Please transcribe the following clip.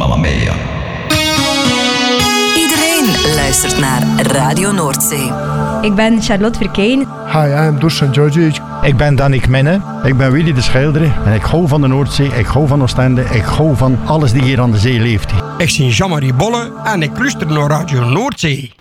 Mamma mia. Iedereen luistert naar Radio Noordzee. Ik ben Charlotte Verkeyen. Hi, I am Dusan Djordjevic. Ik ben Danik Menne. Ik ben Willy de Schilderen. En ik hou van de Noordzee, ik hou van Oostende, ik hou van alles die hier aan de zee leeft. Ik ben Jean-Marie Bolle en ik luister naar Radio Noordzee.